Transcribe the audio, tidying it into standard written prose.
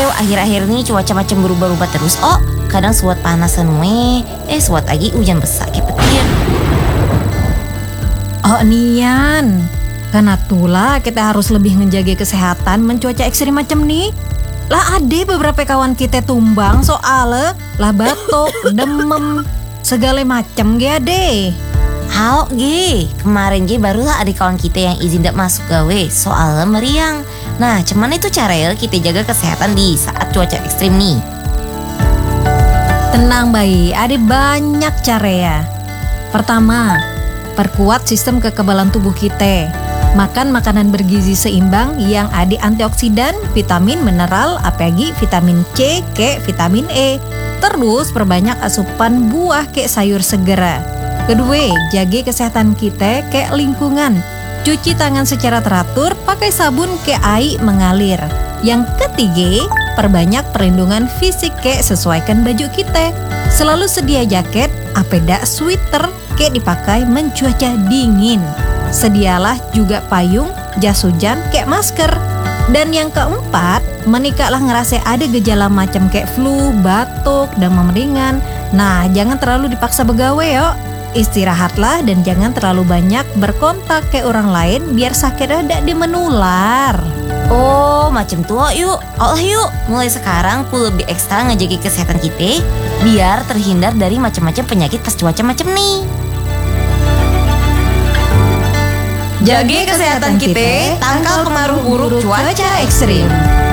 akhir-akhir ini cuaca macam berubah-ubah terus. Oh, kadang suat panasan suat lagi hujan besar kayak petir. Oh nian, karena itulah kita harus lebih menjaga kesehatan mencuaca ekstrim macam nih. Lah ada beberapa kawan kita tumbang soalnya lah batuk, demam, segala macam ge ade. Halo G, kemarin G barulah ada kawan kita yang izin tidak masuk gawe soalnya meriang. Nah, cuman itu cara kita jaga kesehatan di saat cuaca ekstrim nih. Tenang bayi, ada banyak cara ya. Pertama, perkuat sistem kekebalan tubuh kita. Makan makanan bergizi seimbang yang ada antioksidan, vitamin, mineral, apalagi vitamin C, ke vitamin E. Terus perbanyak asupan buah ke sayur segera. Kedua, jaga kesehatan kita ke lingkungan. Cuci tangan secara teratur, pakai sabun ke air mengalir. Yang ketiga, perbanyak perlindungan fisik ke sesuaikan baju kita. Selalu sedia jaket, apeda sweater ke dipakai mencuaca dingin. Sedialah juga payung, jas hujan, kayak masker. Dan yang keempat, menikahlah ngerasa ada gejala macam kayak flu, batuk, demam ringan. Nah, jangan terlalu dipaksa begawe yo. Istirahatlah dan jangan terlalu banyak berkontak ke orang lain biar sakitnya tidak menular. Oh, macam tua yuk. Allah yuk, mulai sekarang ku lebih ekstra ngejaga kesehatan kita biar terhindar dari macam-macam penyakit pas cuaca macam nih. Jaga kesehatan kita, tangkal pengaruh buruk cuaca ekstrim.